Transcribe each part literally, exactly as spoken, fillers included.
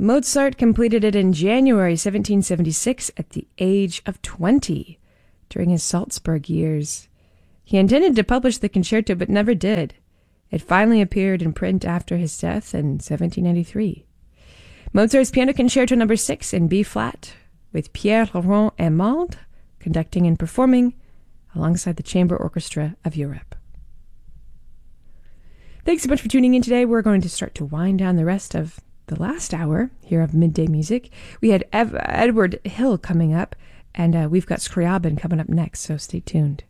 Mozart completed it in January seventeen seventy-six at the age of twenty, during his Salzburg years. He intended to publish the concerto, but never did. It finally appeared in print after his death in seventeen ninety-three. Mozart's Piano Concerto number six in B-flat, with Pierre-Laurent Aimande conducting and performing alongside the Chamber Orchestra of Europe. Thanks so much for tuning in today. We're going to start to wind down the rest of the last hour here of Midday Music. We had Ev- Edward Hill coming up, and uh, we've got Scriabin coming up next, so stay tuned.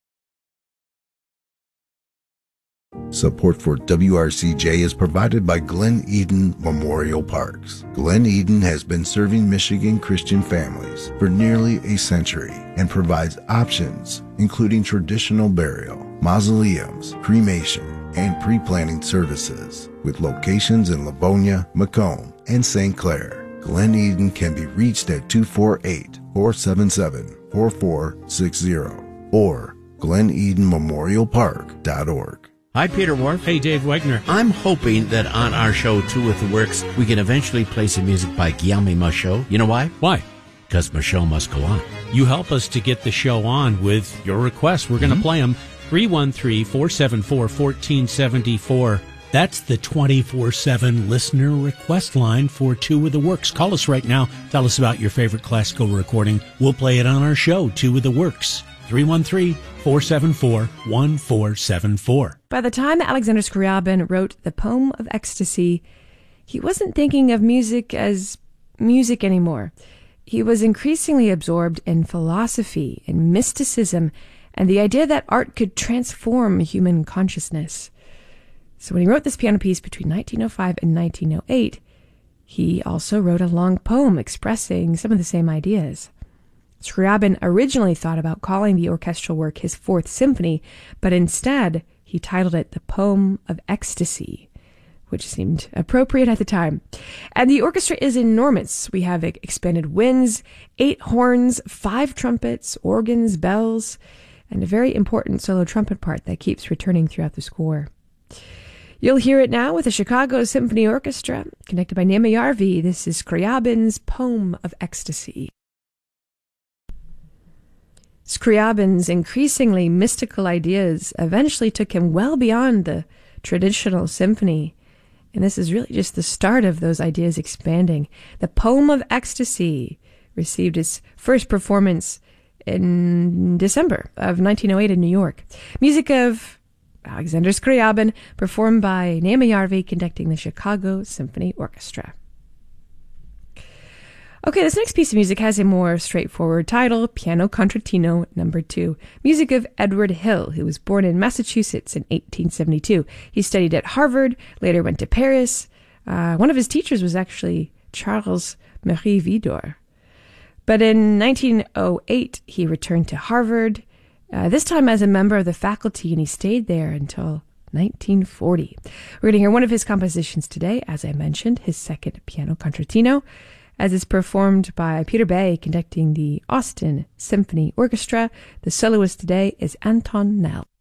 Support for W R C J is provided by Glen Eden Memorial Parks. Glen Eden has been serving Michigan Christian families for nearly a century and provides options including traditional burial, mausoleums, cremation, and pre-planning services with locations in Livonia, Macomb, and Saint Clair. Glen Eden can be reached at two four eight, four seven seven, four four six zero or glen eden memorial park dot org. Hi, Peter Wharf. Hey, Dave Wegner. I'm hoping that on our show, Two with the Works, we can eventually play some music by Guillaume Michaud. You know why? Why? Because Michaud must go on. You help us to get the show on with your requests. We're going to mm-hmm. play them. three one three, four seven four, one four seven four. That's the twenty-four seven listener request line for Two with the Works. Call us right now. Tell us about your favorite classical recording. We'll play it on our show, Two with the Works. three one three, four seven four, one four seven four. By the time Alexander Scriabin wrote The Poem of Ecstasy, he wasn't thinking of music as music anymore. He was increasingly absorbed in philosophy and mysticism and the idea that art could transform human consciousness. So when he wrote this piano piece between nineteen oh five and nineteen oh eight, he also wrote a long poem expressing some of the same ideas. Scriabin originally thought about calling the orchestral work his Fourth Symphony, but instead he titled it The Poem of Ecstasy, which seemed appropriate at the time. And the orchestra is enormous. We have expanded winds, eight horns, five trumpets, organs, bells, and a very important solo trumpet part that keeps returning throughout the score. You'll hear it now with the Chicago Symphony Orchestra, conducted by Naima Yarvi. This is Scriabin's Poem of Ecstasy. Scriabin's increasingly mystical ideas eventually took him well beyond the traditional symphony, and this is really just the start of those ideas expanding. The Poem of Ecstasy received its first performance in December of nineteen oh eight in New York. Music of Alexander Scriabin, performed by Naima Yarvi, conducting the Chicago Symphony Orchestra. Okay, this next piece of music has a more straightforward title, Piano Concertino number two. Music of Edward Hill, who was born in Massachusetts in eighteen seventy-two. He studied at Harvard, later went to Paris. Uh, one of his teachers was actually Charles Marie Widor. But in nineteen oh eight, he returned to Harvard, uh, this time as a member of the faculty, and he stayed there until nineteen forty. We're going to hear one of his compositions today, as I mentioned, his second Piano Concertino, as it's performed by Peter Bay, conducting the Austin Symphony Orchestra. The soloist today is Anton Nell.